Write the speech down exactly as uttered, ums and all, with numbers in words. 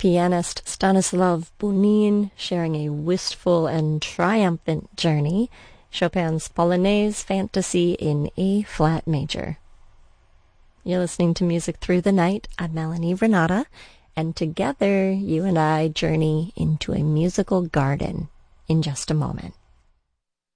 pianist Stanislav Bunin sharing a wistful and triumphant journey, Chopin's Polonaise Fantasy in A-flat major. You're listening to Music Through the Night. I'm Melanie Renata, and together you and I journey into a musical garden in just a moment.